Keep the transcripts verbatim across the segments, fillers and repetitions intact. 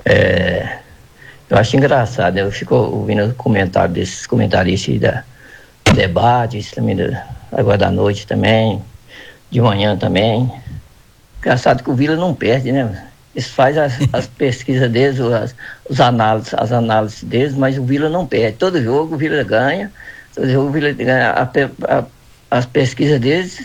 É, eu acho engraçado, eu fico ouvindo comentário desses comentaristas da debate, isso também da, agora da noite também, de manhã também. Engraçado que o Vila não perde, né? Eles fazem as, as pesquisas deles, as, os análises, as análises deles, mas o Vila não perde. Todo jogo o Vila ganha, todo jogo o Vila ganha. A, a, as pesquisas deles,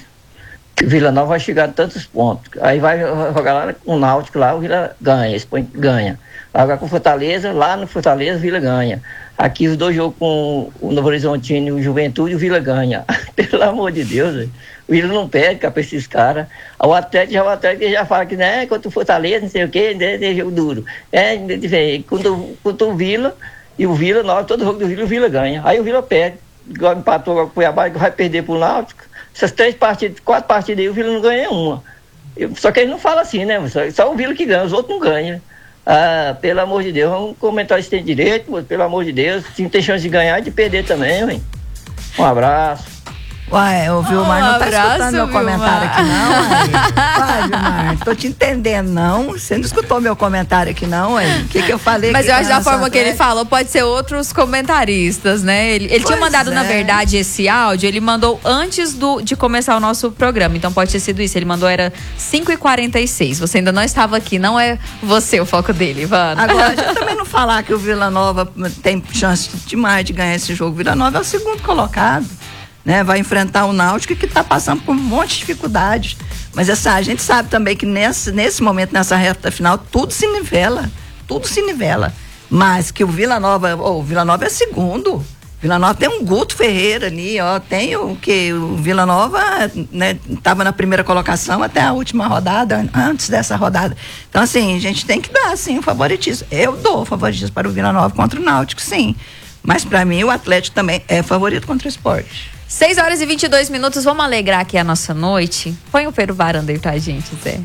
o Vila Nova vai chegar a tantos pontos. Aí vai jogar lá com o Náutico, lá o Vila ganha, esse põe, ganha. Vai jogar com o Fortaleza, lá no Fortaleza o Vila ganha. Aqui os dois jogos com o Novo Horizontino e o Juventude, o Vila ganha. Pelo amor de Deus, véio. O Vila não perde para esses caras. O Atlético já, o Atlético já fala que não é contra o Fortaleza, não sei o quê, é jogo duro. É, contra, contra o Vila, e o Vila, nós, todo jogo do Vila, o Vila ganha. Aí o Vila perde. Igual empatou com o Cuiabá, que vai perder pro Náutico. Essas três partidas, quatro partidas aí, o Vila não ganha uma. Eu, só que eles não falam assim, né? Só, só o Vila que ganha, os outros não ganham. Ah, pelo amor de Deus, vamos comentar se tem direito, mas, pelo amor de Deus, se não tem chance de ganhar e de perder também, hein? Um abraço. Uai, o Vilmar um não tá escutando meu Vilmar. Comentário aqui não, uai. Uai, Vilmar, tô te entendendo, não. Você não escutou meu comentário aqui não, uai. O que que eu falei? Mas que eu acho que da forma atleta? que ele falou, pode ser outros comentaristas, né? Ele, ele tinha mandado, é. na verdade, esse áudio, ele mandou antes do, de começar o nosso programa, então pode ter sido isso. Ele mandou, era cinco e quarenta e seis. Você ainda não estava aqui, não é você o foco dele, Ivana. Agora, deixa eu também não falar que o Vila Nova tem chance demais de ganhar esse jogo. O Vila Nova é o segundo colocado. Né, vai enfrentar o Náutico que está passando por um monte de dificuldades. Mas essa, a gente sabe também que nesse, nesse momento, nessa reta final, tudo se nivela. Tudo se nivela. Mas que o Vila Nova, oh, o Vila Nova é segundo. Vila Nova tem um Guto Ferreira ali, ó. Tem o que? O Vila Nova, né, estava na primeira colocação até a última rodada, antes dessa rodada. Então, assim, a gente tem que dar, sim, o favoritismo. Eu dou o favoritismo para o Vila Nova contra o Náutico, sim. Mas, para mim, o Atlético também é favorito contra o Sport. seis horas e vinte e dois minutos, vamos alegrar aqui a nossa noite. Põe o Pedro Varanda aí pra gente, Zé.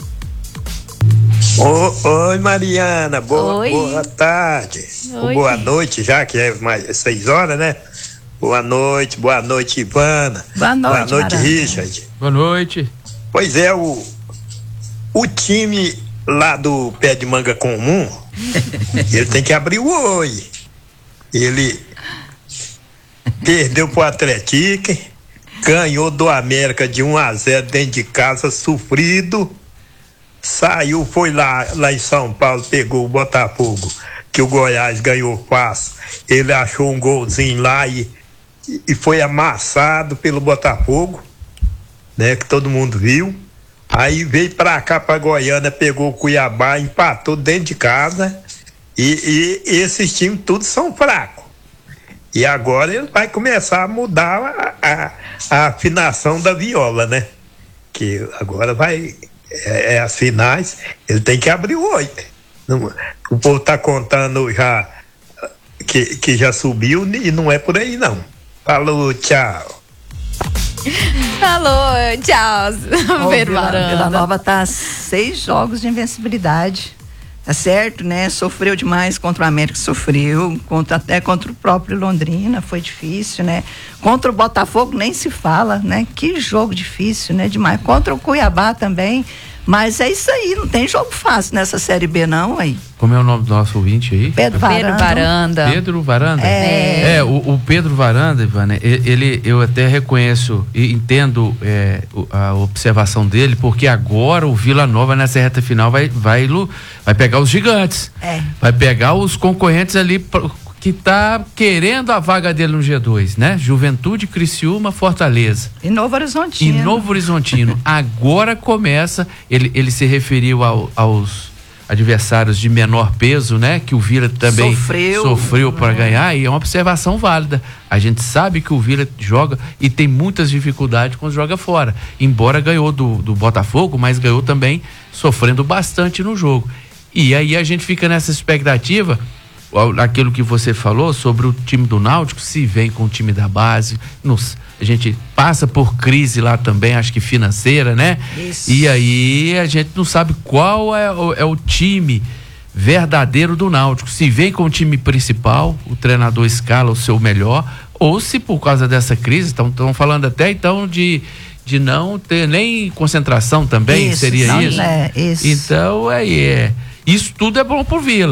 Oh, oi, Mariana, boa, oi. boa tarde. Oi. Boa noite, já que é mais seis horas, né? Boa noite, boa noite, Ivana. Boa noite, Boa noite, Varanda. Richard. Boa noite. Pois é, o, o time lá do Pé de Manga Comum, ele tem que abrir o olho. Ele perdeu pro Atlético, ganhou do América de um a zero dentro de casa, sofrido. Saiu, foi lá, lá em São Paulo, pegou o Botafogo, que o Goiás ganhou fácil. Ele achou um golzinho lá e, e foi amassado pelo Botafogo, né? Que todo mundo viu. Aí veio pra cá, pra Goiânia, pegou o Cuiabá, empatou dentro de casa. E, e esses times todos são fracos. E agora ele vai começar a mudar a, a, a afinação da viola, né? Que agora vai, é, é as finais, ele tem que abrir o olho. Não, o povo tá contando já que, que já subiu e não é por aí, não. Falou, tchau. Falou, tchau. Ô, Pedro Vila, Varanda. Vila Nova tá a seis jogos de invencibilidade. Tá certo, né? Sofreu demais contra o América, sofreu, contra, até contra o próprio Londrina, foi difícil, né? Contra o Botafogo nem se fala, né? Que jogo difícil, né? Demais. Contra o Cuiabá também, mas é isso aí, não tem jogo fácil nessa Série B não, aí. Como é o nome do nosso ouvinte aí? Pedro Varanda. Pedro Varanda. Pedro Varanda? É, é o, o Pedro Varanda, Ivana, ele, eu até reconheço e entendo é, a observação dele, porque agora o Vila Nova nessa reta final vai, vai, vai pegar os gigantes, é. vai pegar os concorrentes ali que tá querendo a vaga dele no G dois, né? Juventude, Criciúma, Fortaleza. E Novo Horizontino. E Novo Horizontino. Agora começa, ele, ele se referiu ao, aos adversários de menor peso, né? Que o Vila também sofreu, sofreu para é. ganhar, e é uma observação válida. A gente sabe que o Vila joga e tem muitas dificuldades quando joga fora. Embora ganhou do, do Botafogo, mas ganhou também sofrendo bastante no jogo. E aí a gente fica nessa expectativa, aquilo que você falou sobre o time do Náutico, se vem com o time da base, nos, a gente passa por crise lá também, acho que financeira, né? Isso. E aí a gente não sabe qual é o, é o time verdadeiro do Náutico, se vem com o time principal, o treinador escala o seu melhor, ou se por causa dessa crise, estão falando até então de de não ter nem concentração também, isso, seria não, isso? É, isso. Então, aí é, isso tudo é bom pro Vila.